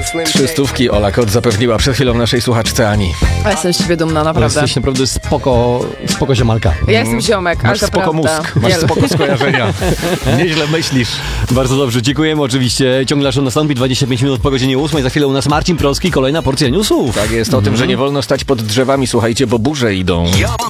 300 Ola Kot zapewniła przed chwilą naszej słuchaczce Ani. Ja jestem z ciebie dumna, naprawdę. Jesteś naprawdę spoko ziomalka. Ja jestem ziomek, ale Masz to spoko prawda. mózg, masz spoko skojarzenia. Nieźle myślisz. Bardzo dobrze, dziękujemy oczywiście. Ciągle nasz nastąpi 25 minut po godzinie 8. Za chwilę u nas Marcin Proski, kolejna porcja newsów. Tak jest, o tym, że nie wolno stać pod drzewami, słuchajcie, bo burze idą.